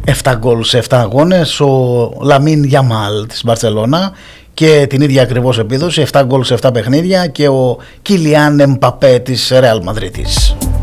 7 γκολ σε 7 αγώνες, ο Λαμίν Γιαμάλ της Μπαρτσελώνα και την ίδια ακριβώς επίδοση, 7 γκολ σε 7 παιχνίδια, και ο Κίλιαν Εμπαπέ της Ρεάλ Μαδρίτης.